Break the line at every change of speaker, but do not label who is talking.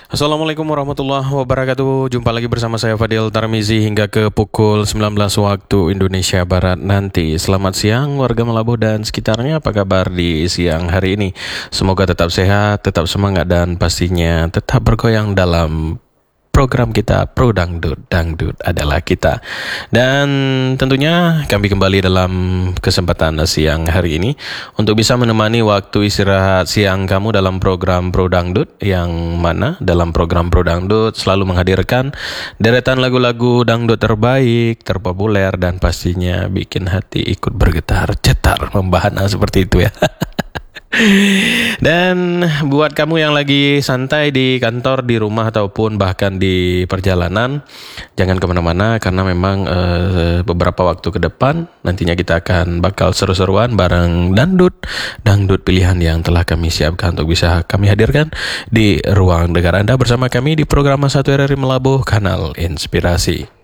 Assalamualaikum warahmatullahi wabarakatuh. Jumpa lagi bersama saya Fadil Tarmizi hingga ke pukul 19 waktu Indonesia Barat nanti. Selamat siang warga Melabuh dan sekitarnya. Apa kabar di siang hari ini? Semoga tetap sehat, tetap semangat dan pastinya tetap bergoyang dalam program kita Pro Dangdut. Dangdut adalah kita. Dan tentunya kami kembali dalam kesempatan siang hari ini untuk bisa menemani waktu istirahat siang kamu dalam program Pro Dangdut, yang mana dalam program Pro Dangdut selalu menghadirkan deretan lagu-lagu dangdut terbaik, terpopuler, dan pastinya bikin hati ikut bergetar, cetar, membahana seperti itu ya. Dan buat kamu yang lagi santai di kantor, di rumah, ataupun bahkan di perjalanan, jangan kemana-mana karena memang beberapa waktu ke depan nantinya kita akan bakal seru-seruan bareng dangdut pilihan yang telah kami siapkan untuk bisa kami hadirkan di ruang dengar Anda bersama kami di program 1 RRI Melabuh, Kanal Inspirasi.